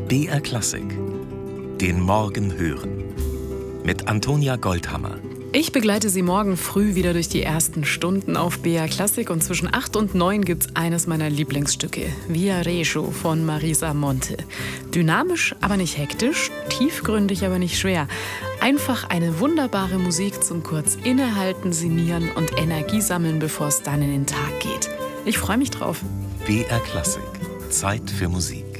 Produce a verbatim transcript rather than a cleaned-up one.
B R Klassik. Den Morgen hören. Mit Antonia Goldhammer. Ich begleite Sie morgen früh wieder durch die ersten Stunden auf B R Klassik und zwischen acht und neun gibt's eines meiner Lieblingsstücke, Viareggio von Marisa Monte. Dynamisch, aber nicht hektisch, tiefgründig, aber nicht schwer. Einfach eine wunderbare Musik zum kurz innehalten, sinnieren und Energie sammeln, bevor es dann in den Tag geht. Ich freue mich drauf. B R Klassik. Zeit für Musik.